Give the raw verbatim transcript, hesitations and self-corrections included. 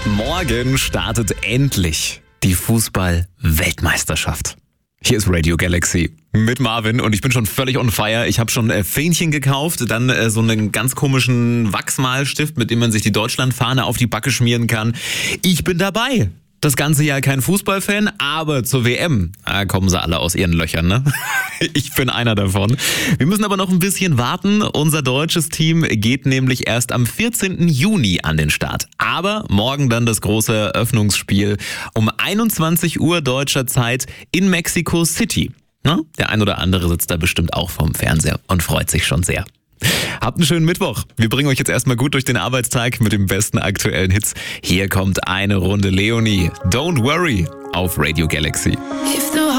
Morgen startet endlich die Fußball-Weltmeisterschaft. Hier ist Radio Galaxy mit Marvin und ich bin schon völlig on fire. Ich habe schon äh, Fähnchen gekauft, dann äh, so einen ganz komischen Wachsmalstift, mit dem man sich die Deutschlandfahne auf die Backe schmieren kann. Ich bin dabei. Das ganze Jahr kein Fußballfan, aber zur W M da kommen sie alle aus ihren Löchern, ne? Ich bin einer davon. Wir müssen aber noch ein bisschen warten. Unser deutsches Team geht nämlich erst am vierzehnten Juni an den Start. Aber morgen dann das große Eröffnungsspiel um einundzwanzig Uhr deutscher Zeit in Mexico City. Na, der ein oder andere sitzt da bestimmt auch vorm Fernseher und freut sich schon sehr. Habt einen schönen Mittwoch. Wir bringen euch jetzt erstmal gut durch den Arbeitstag mit den besten aktuellen Hits. Hier kommt eine Runde Leonie. Don't worry auf Radio Galaxy.